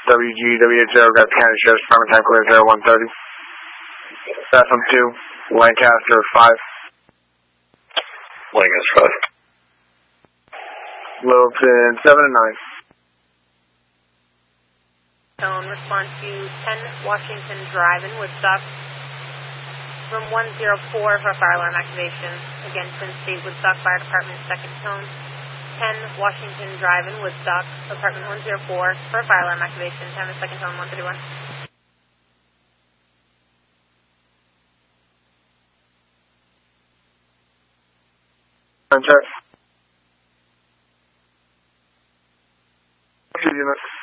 WGWH0, got County Sheriff's Department, time clear 0130. Bethlehem 2, Lancaster 5. Lancaster 5. Littleton 7 and 9. Tone, respond to 10 Washington Drive in Woodstock. Room 104 for fire alarm activation. Again, Twin State Woodstock Fire Department, second tone. 10 Washington Drive in Woodstock, apartment 104 for fire alarm activation. Time is second tone, 131. Contract. 2 units.